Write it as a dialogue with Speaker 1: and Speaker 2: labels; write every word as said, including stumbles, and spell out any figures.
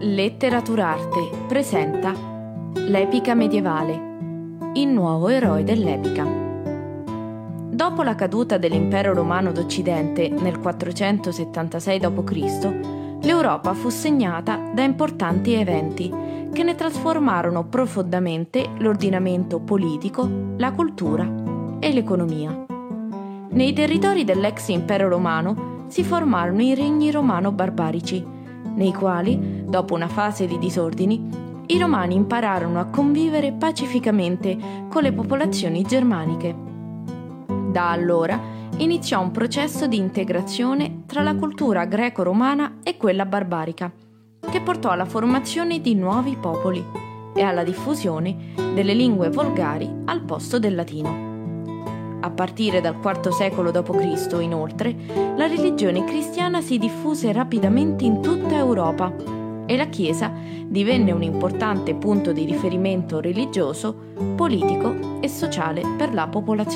Speaker 1: Letteraturarte presenta l'epica medievale, il nuovo eroe dell'epica. Dopo la caduta dell'impero romano d'Occidente nel quattrocentosettantasei dopo Cristo, l'Europa fu segnata da importanti eventi che ne trasformarono profondamente l'ordinamento politico, la cultura e l'economia. Nei territori dell'ex impero romano si formarono i regni romano-barbarici, nei quali, dopo una fase di disordini, i romani impararono a convivere pacificamente con le popolazioni germaniche. Da allora iniziò un processo di integrazione tra la cultura greco-romana e quella barbarica, che portò alla formazione di nuovi popoli e alla diffusione delle lingue volgari al posto del latino. A partire dal quarto secolo dopo Cristo, inoltre, la religione cristiana si diffuse rapidamente in tutta Europa e la Chiesa divenne un importante punto di riferimento religioso, politico e sociale per la popolazione.